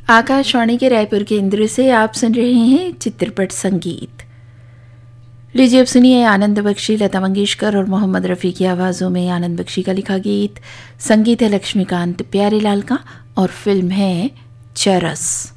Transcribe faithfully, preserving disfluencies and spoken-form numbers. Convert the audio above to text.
आकाशवाणी के रायपुर केंद्र से आप सुन रहे हैं चित्रपट संगीत। लीजिए अब सुनिए आनंद बख्शी, लता मंगेशकर और मोहम्मद रफ़ी की आवाज़ों में आनंद बख्शी का लिखा गीत। संगीत है लक्ष्मीकांत प्यारेलाल का और फिल्म है चरस।